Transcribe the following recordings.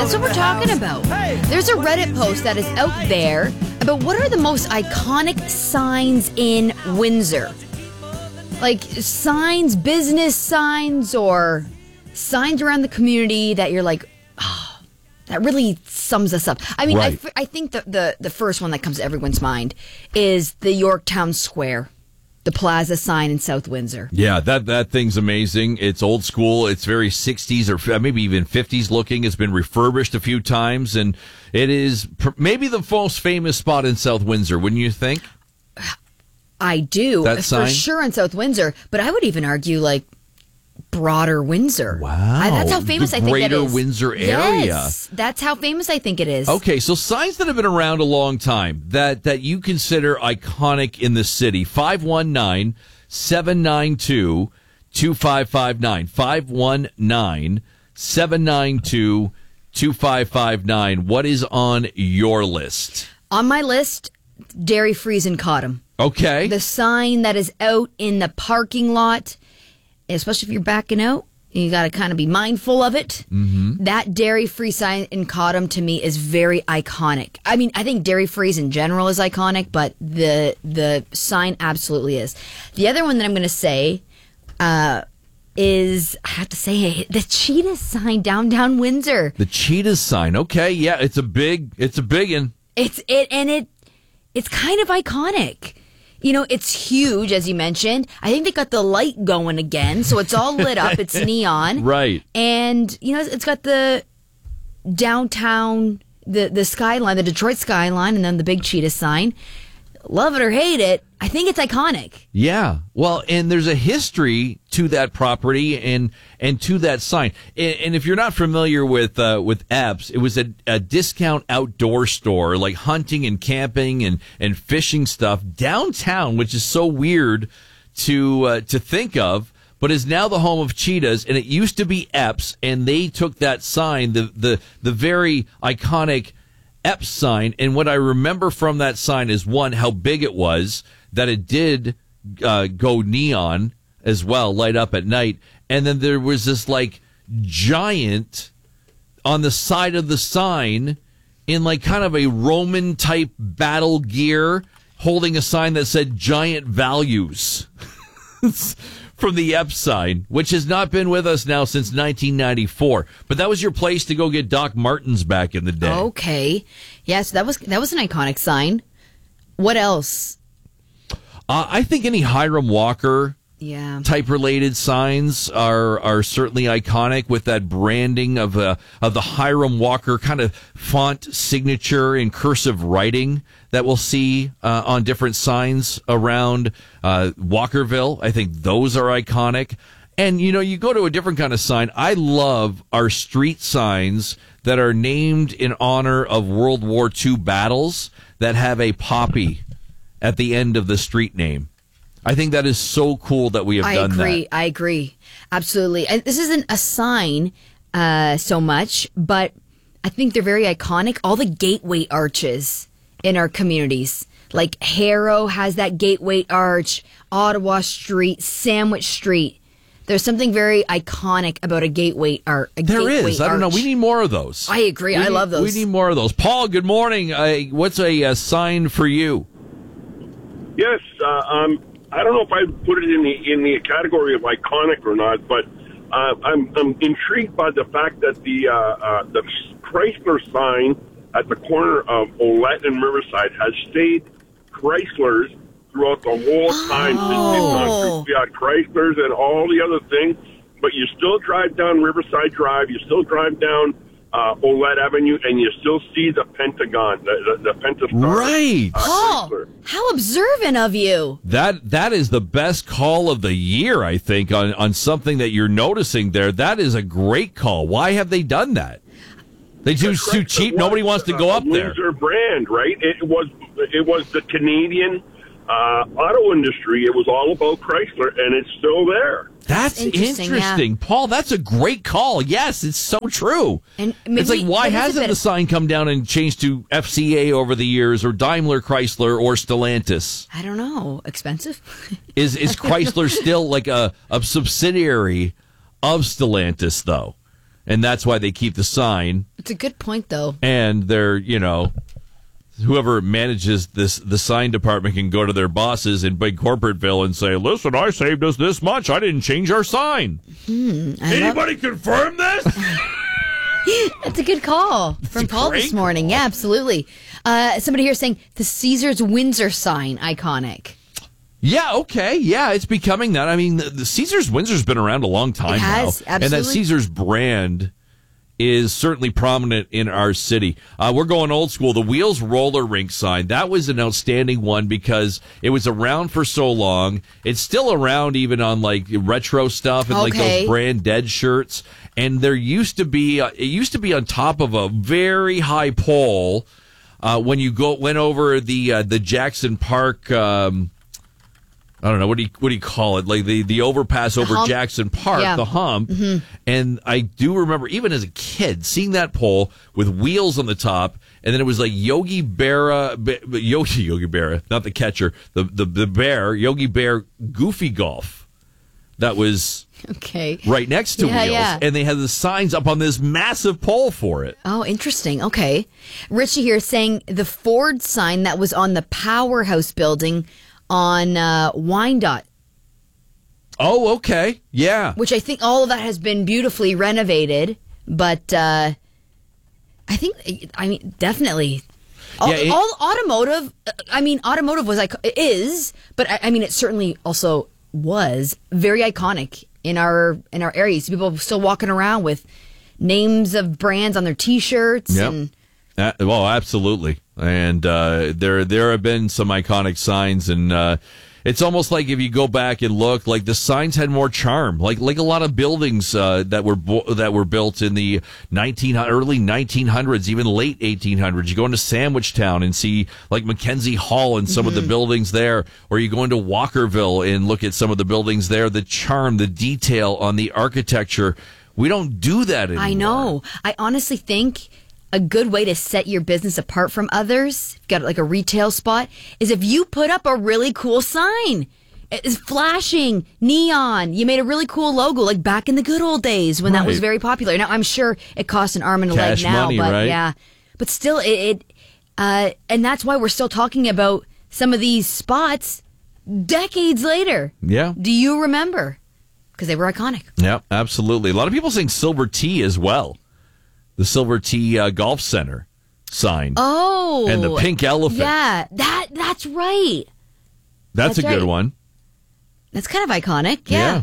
That's what we're talking about. There's a Reddit post that is out there about what are the most iconic signs in Windsor. Like signs, business signs, or signs around the community that you're like, oh, that really sums us up. I mean, Right. I think the first one that comes to everyone's mind is the Yorktown Square, the plaza sign in South Windsor. Yeah, that thing's amazing. It's old school. It's very 60s or maybe even 50s looking. It's been refurbished a few times, and it is maybe the most famous spot in South Windsor, wouldn't you think? I do, That for sign? sure in South Windsor, but I would even argue like broader Windsor. Wow. That's how famous The I think it Greater is. Windsor area. Yes, that's how famous I think it is. Okay, so signs that have been around a long time that you consider iconic in the city. 519-792-2559. 519-792-2559. What is on your list? On my list, Dairy Freeze in Cottam. Okay. The sign that is out in the parking lot, especially if you're backing out, you got to kind of be mindful of it. Mm-hmm. That Dairy Free sign in Cottam to me is very iconic. I mean, I think Dairy Freeze in general is iconic, but the sign absolutely is. The other one that I'm going to say is, I have to say, the Cheetah sign downtown Windsor. The cheetah sign. Okay, yeah, it's a big one. It's kind of iconic. You know, it's huge, as you mentioned. I think they got the light going again, so it's all lit up. It's neon. Right. And, you know, it's got the downtown, the skyline, the Detroit skyline, and then the big cheetah sign. Love it or hate it, I think it's iconic. Yeah. Well, and there's a history to that property and to that sign. And if you're not familiar with Epps, it was a discount outdoor store, like hunting and camping and fishing stuff downtown, which is so weird to think of, but is now the home of cheetahs. And it used to be Epps, and they took that sign, the very iconic Epps sign, and what I remember from that sign is, one, how big it was, that it did go neon as well, light up at night, and then there was this like giant on the side of the sign in like kind of a Roman type battle gear holding a sign that said giant values from the Epps sign, which has not been with us now since 1994. But that was your place to go get Doc Martens back in the day. Okay. Yes, that was an iconic sign. What else? I think any Hiram Walker type related signs are certainly iconic, with that branding of the Hiram Walker kind of font signature in cursive writing that we'll see on different signs around Walkerville. I think those are iconic. And, you know, you go to a different kind of sign. I love our street signs that are named in honor of World War II battles that have a poppy at the end of the street name. I think that is so cool that we have done that. I agree. Absolutely. And this isn't a sign so much, but I think they're very iconic. All the gateway arches in our communities. Like Harrow has that gateway arch, Ottawa Street, Sandwich Street. There's something very iconic about a gateway arch. There is. I don't know. We need more of those. I agree. I love those. We need more of those. Paul, good morning. What's a sign for you? Yes, I don't know if I'd put it in the category of iconic or not, but I'm intrigued by the fact that the Chrysler sign at the corner of Olette and Riverside has stayed Chryslers throughout the whole time. Oh. We had Chryslers and all the other things, but you still drive down Riverside Drive, you still drive down Olette Avenue, and you still see the Pentagon, the Pentastar. Right. Paul, how observant of you. That is the best call of the year, I think, on something that you're noticing there. That is a great call. Why have they done that? They too cheap. Nobody wants to go up there. Windsor brand, right? It was the Canadian auto industry. It was all about Chrysler, and it's still there. That's interesting. Yeah. Paul, that's a great call. Yes, it's so true. And maybe it's like, why hasn't the sign come down and changed to FCA over the years, or Daimler Chrysler, or Stellantis? I don't know. Expensive? Is Chrysler still like a subsidiary of Stellantis, though? and that's why they keep the sign. It's a good point, though. And they're, whoever manages the sign department can go to their bosses in big corporateville and say, listen, I saved us this much. I didn't change our sign. Anybody confirm this? That's a good call from Paul this morning. Yeah, absolutely. Somebody here saying the Caesars Windsor sign, iconic. Yeah, okay. Yeah, it's becoming that. I mean, the Caesars Windsor's been around a long time It has, now. absolutely. And that Caesars brand is certainly prominent in our city. We're going old school. The Wheels roller rink sign, that was an outstanding one because it was around for so long. It's still around even on like retro stuff and like those brand dead shirts. And there used to be, it used to be on top of a very high pole when you went over the Jackson Park, I don't know, what do you call it? Like the overpass over Jackson Park, the hump. Mm-hmm. And I do remember, even as a kid, seeing that pole with wheels on the top, and then it was like Yogi Berra, not the catcher, the bear, Yogi Bear Goofy Golf. That was right next to Wheels. Yeah. And they had the signs up on this massive pole for it. Oh, interesting. Okay. Richie here saying the Ford sign that was on the Powerhouse building on Wyandotte. Oh, okay. Yeah. Which I think all of that has been beautifully renovated, but I mean, definitely. All automotive, automotive was is, but I mean, it certainly also was very iconic in our areas. People still walking around with names of brands on their T-shirts. Yep. Well, absolutely. And there have been some iconic signs, and it's almost like if you go back and look, like the signs had more charm. Like a lot of buildings that were built in the early 1900s, even late 1800s. You go into Sandwichtown and see like Mackenzie Hall and some of the buildings there, or you go into Walkerville and look at some of the buildings there. The charm, the detail on the architecture. We don't do that anymore. I know. I honestly think a good way to set your business apart from others, if you've got like a retail spot, is if you put up a really cool sign. It's flashing, neon. You made a really cool logo, like back in the good old days when that was very popular. Now, I'm sure it costs an arm and a leg now, money, but right? Yeah. But still, and that's why we're still talking about some of these spots decades later. Yeah. Do you remember? Because they were iconic. Yeah, absolutely. A lot of people saying Silver Tea as well. The Silver Tea Golf Center sign. Oh. And the pink elephant. Yeah, that's right. That's a good one. That's kind of iconic. Yeah.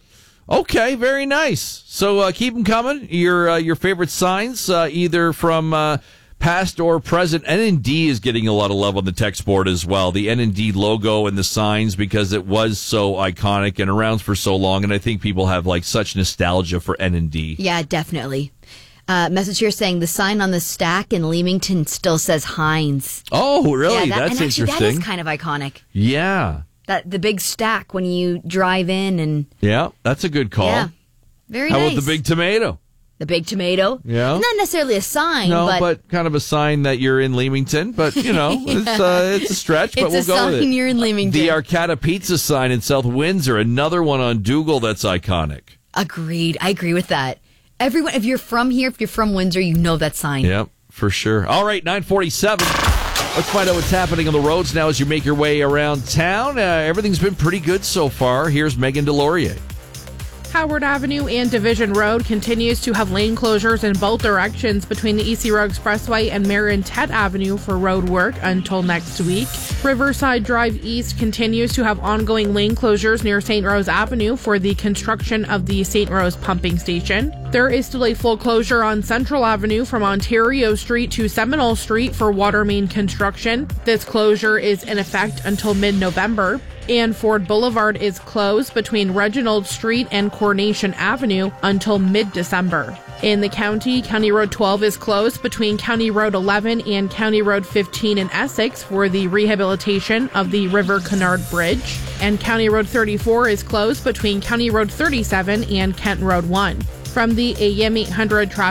Okay, very nice. So keep them coming. Your favorite signs, either from past or present. N&D is getting a lot of love on the text board as well. The N&D logo and the signs, because it was so iconic and around for so long. And I think people have like such nostalgia for N&D. Yeah, definitely. Message here saying the sign on the stack in Leamington still says Heinz. Oh, really? Yeah, that's interesting. That is kind of iconic. Yeah. The big stack when you drive in and... Yeah, that's a good call. Yeah, very nice. nice. How about the big tomato? The big tomato? Yeah. Not necessarily a sign, but kind of a sign that you're in Leamington. But, it's a stretch, but we'll go with it. It's a sign you're in Leamington. The Arcata Pizza sign in South Windsor, another one on Dougal that's iconic. Agreed. I agree with that. Everyone, if you're from here, if you're from Windsor, you know that sign. Yep, for sure. All right, 9:47. Let's find out what's happening on the roads now as you make your way around town. Everything's been pretty good so far. Here's Megan Delorier. Howard Avenue and Division Road continues to have lane closures in both directions between the EC Road Expressway and Marion Tet Avenue for road work until next week. Riverside Drive East continues to have ongoing lane closures near St. Rose Avenue for the construction of the St. Rose pumping station. There is still a full closure on Central Avenue from Ontario Street to Seminole Street for water main construction. This closure is in effect until mid-November. And Ford Boulevard is closed between Reginald Street and Coronation Avenue until mid-December. In the county, County Road 12 is closed between County Road 11 and County Road 15 in Essex for the rehabilitation of the River Canard Bridge. And County Road 34 is closed between County Road 37 and Kent Road 1. From the AM 800 traffic